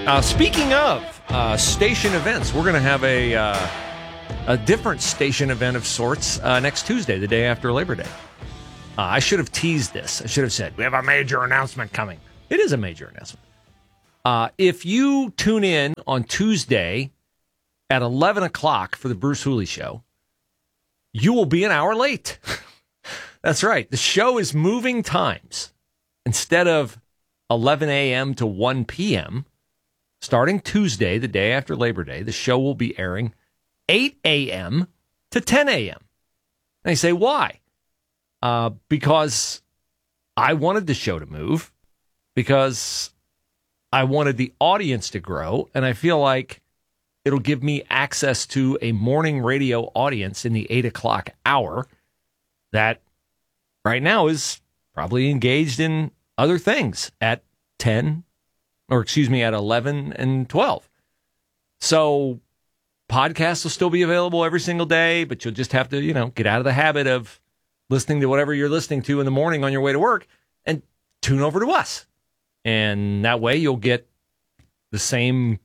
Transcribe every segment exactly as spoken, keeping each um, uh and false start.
Uh, speaking of uh, station events, we're going to have a uh, a different station event of sorts uh, next Tuesday, the day after Labor Day. Uh, I should have teased this. I should have said, we have a major announcement coming. It is a major announcement. Uh, if you tune in on Tuesday at eleven o'clock for the Bruce Hooley Show, you will be an hour late. That's right. The show is moving times. Instead of eleven a.m. to one p.m., starting Tuesday, the day after Labor Day, the show will be airing eight a.m. to ten a.m. And you say, why? Uh, because I wanted the show to move, because I wanted the audience to grow, and I feel like it'll give me access to a morning radio audience in the eight o'clock hour that right now is probably engaged in other things at ten, or excuse me, at eleven and twelve. So podcasts will still be available every single day, but you'll just have to, you know, get out of the habit of listening to whatever you're listening to in the morning on your way to work and tune over to us. And that way you'll get the same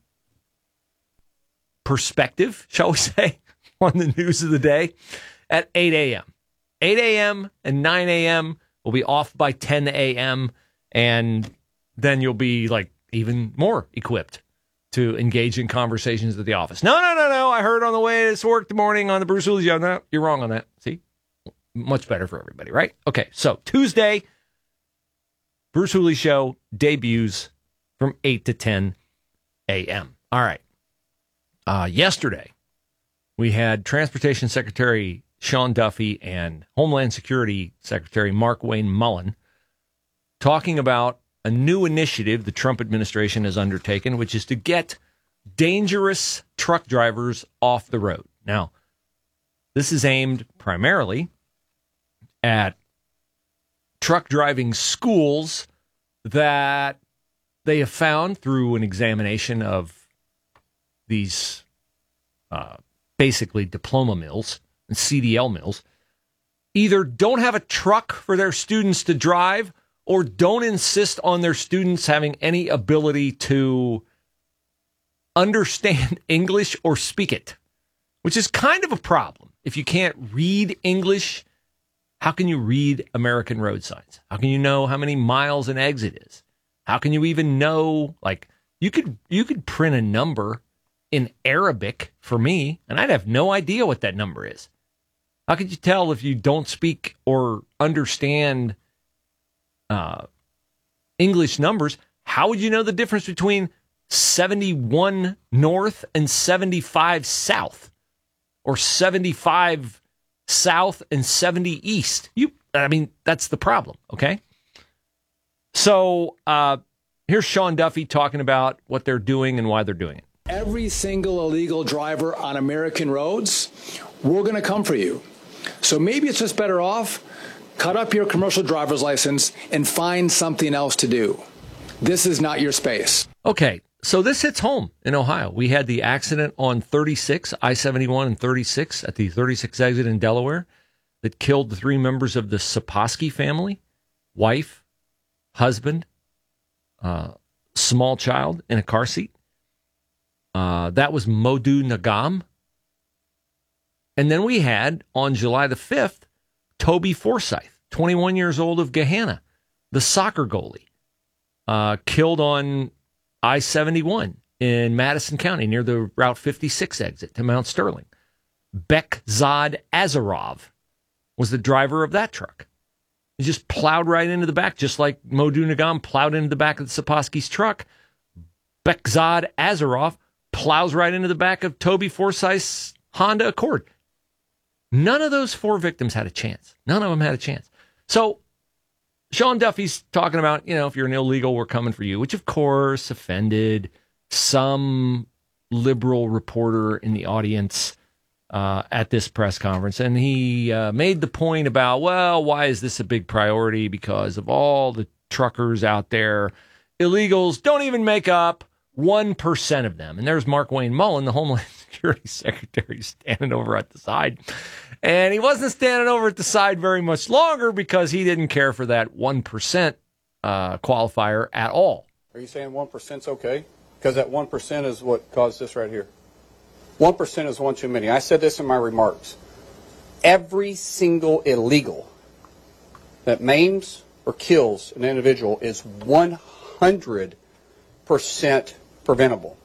perspective, shall we say, on the news of the day at eight a.m. eight a.m. and nine a.m. will be off by ten a.m. and then you'll be like even more equipped to engage in conversations at the office. No, no, no, no. I heard on the way to work the morning on the Bruce Hooley Show. No, you're wrong on that. See? Much better for everybody, right? Okay, so Tuesday, Bruce Hooley Show debuts from eight to ten a.m. All right. Uh, yesterday, we had Transportation Secretary Sean Duffy and Homeland Security Secretary Markwayne Mullin talking about a new initiative the Trump administration has undertaken, which is to get dangerous truck drivers off the road. Now, this is aimed primarily at truck driving schools that they have found through an examination of these uh, basically diploma mills and C D L mills either don't have a truck for their students to drive or don't insist on their students having any ability to understand English or speak it, which is kind of a problem. If you can't read English, how can you read American road signs? How can you know how many miles an exit is? How can you even know, like, you could you could print a number in Arabic for me, and I'd have no idea what that number is. How could you tell if you don't speak or understand uh, English numbers? How would you know the difference between seventy-one north and seventy-five south, or seventy-five south and seventy east? You, I mean, that's the problem, okay? So uh, here's Sean Duffy talking about what they're doing and why they're doing it. Every single illegal driver on American roads, we're going to come for you. So maybe it's just better off, cut up your commercial driver's license and find something else to do. This is not your space. Okay, so this hits home in Ohio. We had the accident on thirty-six, I seventy-one and thirty-six at the thirty-six exit in Delaware that killed the three members of the Saposky family, wife, husband, uh, small child in a car seat. Uh, that was Modu Nagam. And then we had, on July the fifth, Toby Forsyth, twenty-one years old of Gahanna, the soccer goalie, uh, killed on I seventy-one in Madison County near the Route fifty-six exit to Mount Sterling. Bekzad Azarov was the driver of that truck. He just plowed right into the back, just like Modu Nagam plowed into the back of the Saposky's truck. Bekzad Azarov plows right into the back of Toby Forsyth's Honda Accord. None of those four victims had a chance. None of them had a chance. So Sean Duffy's talking about, you know, if you're an illegal, we're coming for you, which of course offended some liberal reporter in the audience uh, at this press conference. And he uh, made the point about, well, why is this a big priority? Because of all the truckers out there, illegals don't even make up one percent of them. And there's Markwayne Mullin, the Homeland Security Secretary, standing over at the side. And he wasn't standing over at the side very much longer because he didn't care for that one percent uh, qualifier at all. Are you saying one percent's okay? because that one percent is what caused this right here. one percent is one too many. I said this in my remarks. Every single illegal that maims or kills an individual is one hundred percent preventable.